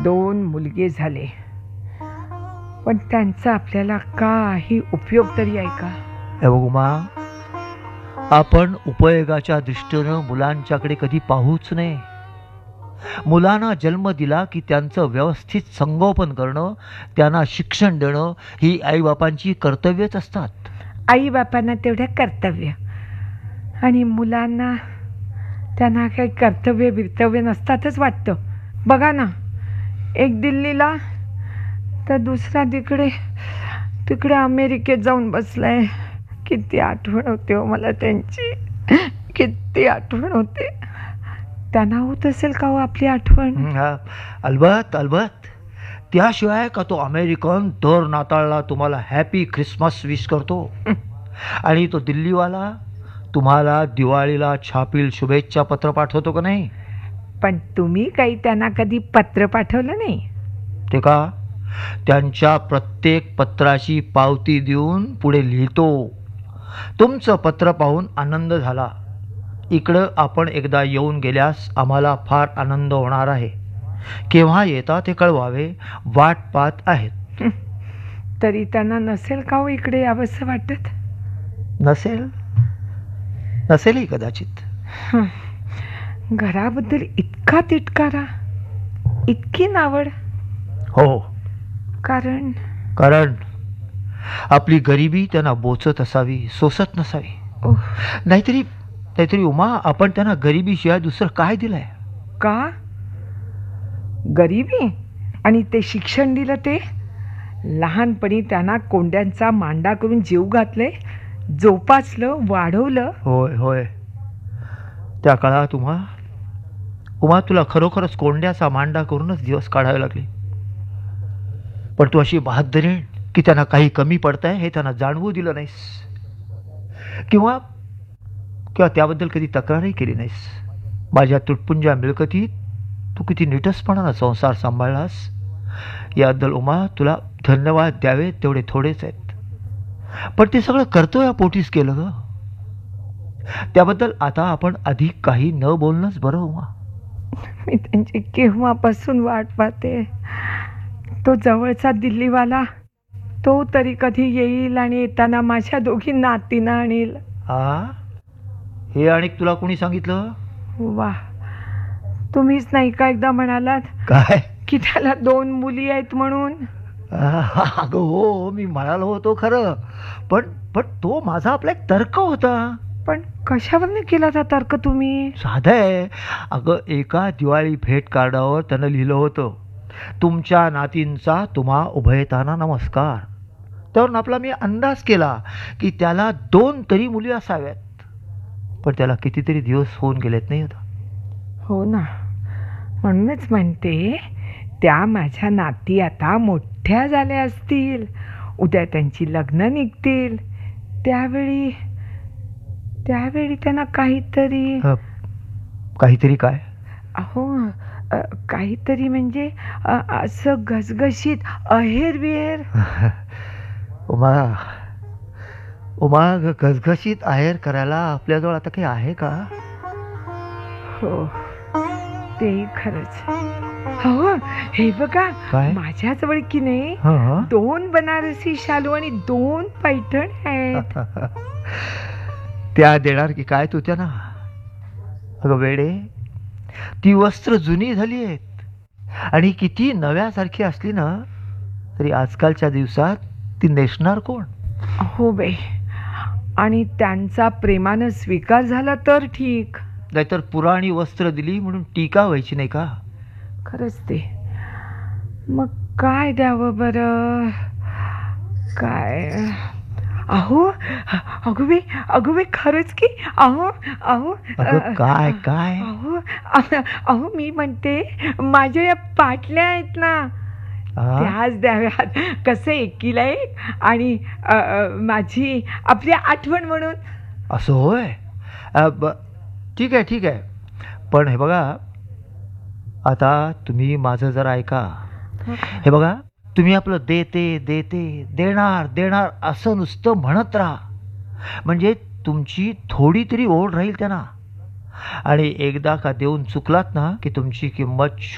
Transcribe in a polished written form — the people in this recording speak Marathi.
2 मुलगे झाले, पण त्यांचा आपल्याला काही उपयोग तरी आहे का? हे बघ उमा, आपण उपयोगाच्या दृष्टीनं मुलांच्याकडे कधी पाहूच नये. मुलांना जन्म दिला की त्यांचं व्यवस्थित संगोपन करणं, त्यांना शिक्षण देणं ही आईबापांची कर्तव्यच असतात. आईबापांना तेवढं कर्तव्य, आणि मुलांना त्यांना काही कर्तव्य बिर्तव्य नसतातच वाटतं. बघा ना, एक दिल्लीला तर दुसरा तिकडे अमेरिकेत जाऊन बसलाय. किती आठवण होते हो मला त्यांची, किती आठवण होते. त्यांना होत असेल का हो आपली आठवण? अलबत अलबत. त्याशिवाय का तो अमेरिकन दर नाताळला तुम्हाला हॅपी ख्रिसमस विश करतो, आणि तो दिल्लीवाला तुम्हाला दिवाळीला छापील शुभेच्छा पत्र पाठवतो का नाही? पण तुम्ही काही त्यांना कधी पत्र पाठवलं नाही? ते का, त्यांच्या प्रत्येक पत्राची पावती देऊन पुढे लिहितो, तुमचं पत्र पाहून आनंद झाला, इकडं आपण एकदा येऊन गेल्यास आम्हाला फार आनंद होणार आहे, केव्हा येता ते कळवावे, वाट पाहत आहेत. तरी त्यांना नसेल का हो इकडे यावंसं वाटत? नसेलही कदाचित. घराबद्दल इतका तिटकारा, इतकी नावड. हो, कारण आपली गरिबी त्यांना बोचत असावी, सोसत नसावी. नाहीतरी उमा, आपण त्यांना गरिबीशिवाय दुसरं काय दिलंय? का गरिबी? आणि ते शिक्षण दिलं, ते लहानपणी त्यांना कोंड्यांचा मांडा करून जीव घातले, जोपासलं, वाढवलं. होय होय, त्या काळात उमा तुला खरोखरच कोंड्याचा मांडा करूनच दिवस काढावे लागले. पण तू अशी बहादरीण की त्यांना काही कमी पडतंय हे त्यांना जाणवू दिलं नाहीस, किंवा त्याबद्दल कधी तक्रारही केली नाहीस. माझ्या तुटपुंज्या मिळकतीत तू किती नीटसपणानं संसार सांभाळलास, याबद्दल उमा तुला धन्यवाद द्यावे तेवढे थोडेच आहेत. पण ते सगळं कर्तव्यापोटीच केलं ग. त्याबद्दल आता आपण अधिक काही न बोलणंच बरं उमा. मी त्यांची केव्हापासून वाट पाहते. तो जवळचा दिल्लीवाला, तो तरी कधी येईल आणि येताना माझ्या दोघी नातींना आणील. हे आणि तुला कोणी सांगितलं? वा, तुम्हीच नाही का एकदा म्हणालात काय की त्याला 2 मुली आहेत म्हणून? अगं हो, मी म्हणालो होतो खरं, पण तो माझा आपला एक तर्क होता. पण कशावर केला था तर्क तुम्ही? साधं आहे अगं. एका दिवाळी भेट कार्डावर त्यानं लिहिलं होतं, तुमच्या नातींचा तुम्हा उभयताना नमस्कार. तर आपला मी अंदाज केला की त्याला 2 तरी मुली असाव्यात, पण त्याला कितीतरी दिवस होऊन गेलेत नाही होता. हो ना, म्हणूनच म्हणते, त्या माझ्या नाती आता मोठ्या झाल्या असतील, उद्या त्यांची लग्न निघतील, त्यावेळी त्यांना काहीतरी काय? अहो, काहीतरी म्हणजे असं घसघशीत अहेर-बिहेर. उमा घसघशीत आहेर करायला आपल्याजवळ आता काही आहे का? हो, ते खरंच. हो, हे बघा, माझ्याजवळ की नाही 2 बनारसी शालू आणि 2 पैठण आहेत. त्या देणार की काय तू त्यांना? अगं वेडे, ती वस्त्र जुनी झाली आहेत, आणि किती नव्यासारखी असली ना तरी आजकालच्या दिवसात ती नेसणार कोण? हो बाई, आणि त्यांचा प्रेमानं स्वीकार झाला तर ठीक, नाहीतर पुराणी वस्त्र दिली म्हणून टीका व्हायची नाही का? खरंच ते. मग काय द्यावं बरं? काय? अगो बाई खरंच की. काय? अहो मी म्हणते, माझ्या या पाटल्या आहेत ना, त्याच द्याव्यात. कसं एकीला एक, आणि माझी आपली आठवण म्हणून. असं होय? ठीक आहे. पण हे बघा, आता तुम्ही माझं जरा ऐका. हे बघा, तुम्ही आपलं देणार असं नुसतं म्हणत राहा, म्हणजे तुमची थोडी तरी ओढ राहील त्यांना. आणि एकदा का देऊन चुकलात ना की तुमची किंमत